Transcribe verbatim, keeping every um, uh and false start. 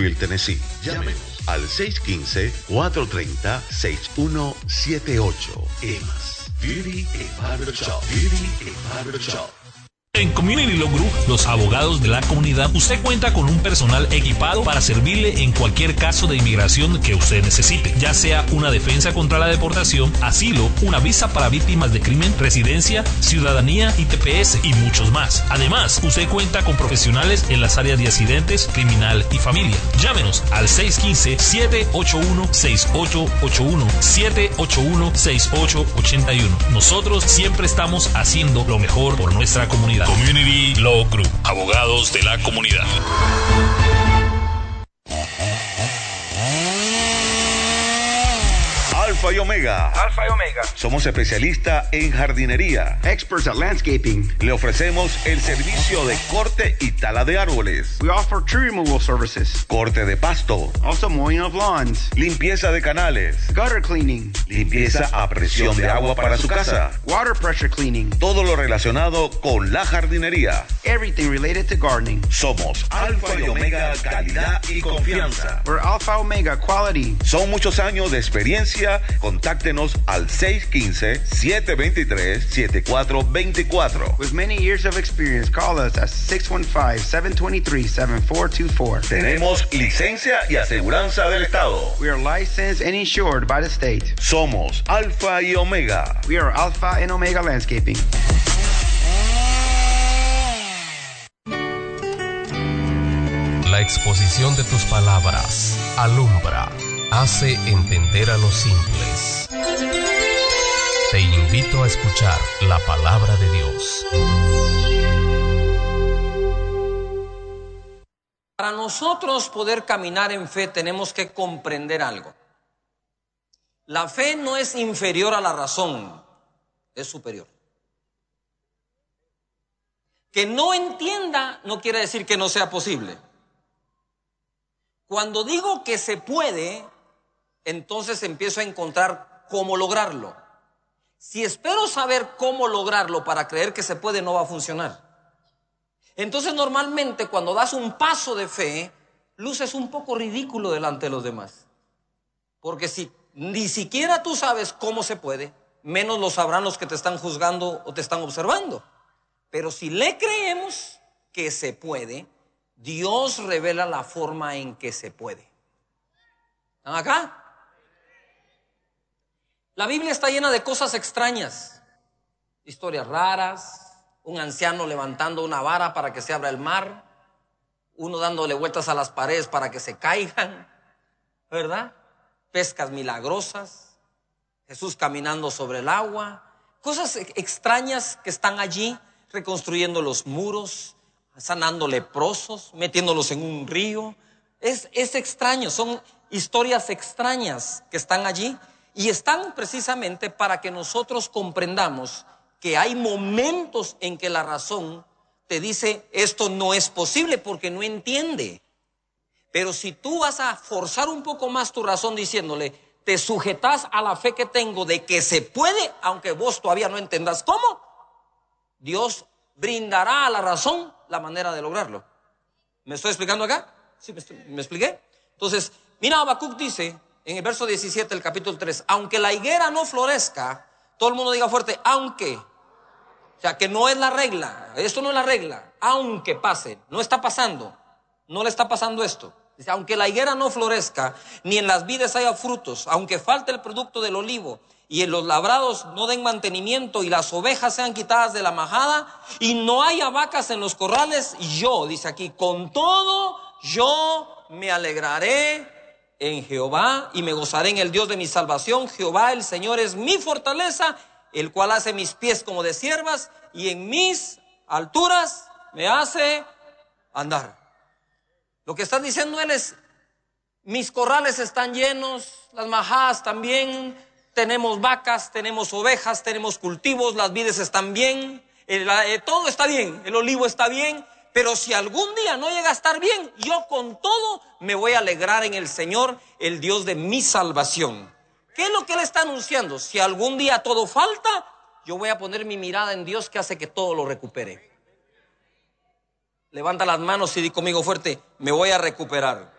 Nashville, Tennessee. Llámenos al seis uno cinco, cuatro tres cero, seis uno siete ocho. Emma's Beauty and Barber Shop. Beauty and Barber Shop. En Community Law Group, los abogados de la comunidad, usted cuenta con un personal equipado para servirle en cualquier caso de inmigración que usted necesite, ya sea una defensa contra la deportación, asilo, una visa para víctimas de crimen, residencia, ciudadanía y T P S y muchos más. Además, usted cuenta con profesionales en las áreas de accidentes, criminal y familia. Llámenos al seis uno cinco, siete ocho uno, seis ocho ocho uno, siete ocho uno, seis ocho ocho uno. Nosotros siempre estamos haciendo lo mejor por nuestra comunidad. Community Law Group, abogados de la comunidad. Alfa y Omega. Alfa y Omega. Somos especialistas en jardinería. Experts at landscaping. Le ofrecemos el servicio de corte y tala de árboles. We offer tree removal services. Corte de pasto. Also mowing of lawns. Limpieza de canales. Gutter cleaning. Limpieza a presión de agua para su casa. Water pressure cleaning. Todo lo relacionado con la jardinería. Everything related to gardening. Somos Alfa y Omega, calidad y confianza. We're Alpha Omega quality. Son muchos años de experiencia. Contáctenos al seis uno cinco, siete dos tres, siete cuatro dos cuatro. With many years of experience, call us at six one five, seven two three, seven four two four. Tenemos licencia y aseguranza del Estado. We are licensed and insured by the state. Somos Alfa y Omega. We are Alpha and Omega Landscaping. La exposición de tus palabras alumbra, hace entender a los simples. Te invito a escuchar la palabra de Dios. Para nosotros poder caminar en fe tenemos que comprender algo. La fe no es inferior a la razón, es superior. Que no entienda no quiere decir que no sea posible. Cuando digo que se puede, entonces empiezo a encontrar cómo lograrlo. Si espero saber cómo lograrlo para creer que se puede, no va a funcionar. Entonces normalmente cuando das un paso de fe, luces un poco ridículo delante de los demás. Porque si ni siquiera tú sabes cómo se puede, menos lo sabrán los que te están juzgando o te están observando. Pero si le creemos que se puede, Dios revela la forma en que se puede. ¿Están acá? La Biblia está llena de cosas extrañas, historias raras, un anciano levantando una vara para que se abra el mar, uno dándole vueltas a las paredes para que se caigan, ¿verdad? Pescas milagrosas, Jesús caminando sobre el agua, cosas extrañas que están allí, reconstruyendo los muros, sanando leprosos, metiéndolos en un río. Es, es extraño, son historias extrañas que están allí y están precisamente para que nosotros comprendamos que hay momentos en que la razón te dice esto no es posible porque no entiende. Pero si tú vas a forzar un poco más tu razón diciéndole, te sujetas a la fe que tengo de que se puede, aunque vos todavía no entendas cómo, Dios brindará a la razón la manera de lograrlo. ¿Me estoy explicando acá? ¿Sí me, estoy, me expliqué? Entonces, mira, Habacuc dice en el verso diecisiete del capítulo tres, aunque la higuera no florezca, todo el mundo diga fuerte, aunque. O sea, que no es la regla, esto no es la regla, aunque pase, no está pasando, no le está pasando esto. Dice, aunque la higuera no florezca, ni en las vides haya frutos, aunque falte el producto del olivo, y en los labrados no den mantenimiento, y las ovejas sean quitadas de la majada, y no haya vacas en los corrales, yo, dice aquí, con todo yo me alegraré en Jehová, y me gozaré en el Dios de mi salvación. Jehová el Señor es mi fortaleza, el cual hace mis pies como de ciervas, y en mis alturas me hace andar. Lo que está diciendo él es, mis corrales están llenos, las majadas también, tenemos vacas, tenemos ovejas, tenemos cultivos, las vides están bien, el, eh, todo está bien, el olivo está bien, pero si algún día no llega a estar bien, yo con todo me voy a alegrar en el Señor, el Dios de mi salvación. ¿Qué es lo que él está anunciando? Si algún día todo falta, yo voy a poner mi mirada en Dios que hace que todo lo recupere. Levanta las manos y di conmigo fuerte, me voy a recuperar.